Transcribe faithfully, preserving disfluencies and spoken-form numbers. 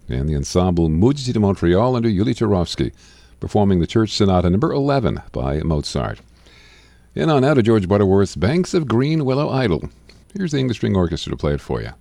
and the ensemble Muziki de Montreal under Yuli Turovsky, performing the Church Sonata number eleven by Mozart. And on out of George Butterworth's Banks of Green Willow Idle. Here's the English String Orchestra to play it for you.